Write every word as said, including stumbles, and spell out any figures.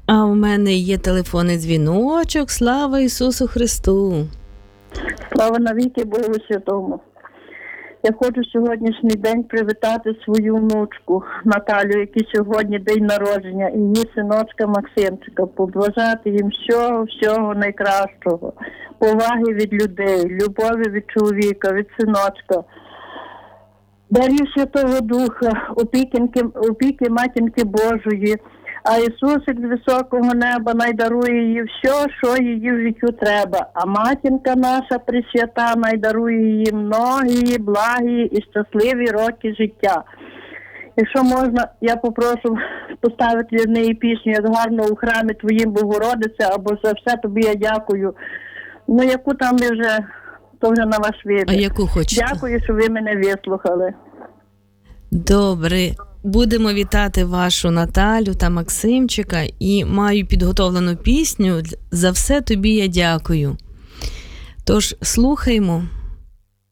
А у мене є телефонний дзвіночок. Слава Ісусу Христу! Слава навіки Богу Святому. Я хочу сьогоднішній день привітати свою внучку Наталю, який сьогодні день народження, і її синочка Максимчика, побажати їм всього-всього найкращого, поваги від людей, любові від чоловіка, від синочка, дарів Святого Духа, опіки, опіки Матінки Божої, а Ісусик з високого неба найдарує їй все, що її в життю треба. А матінка наша Пресвята найдарує їй многі, благі і щасливі роки життя. Якщо можна, я попрошу поставити для неї пісню, як гарно у храмі Твоїм Богородиця, або за все тобі я дякую. Ну, яку там ви вже, то вже на ваш вибір. А яку хочете? Дякую, що ви мене вислухали. Добре. Будемо вітати вашу Наталю та Максимчика, і маю підготовлену пісню «За все тобі я дякую». Тож слухаймо.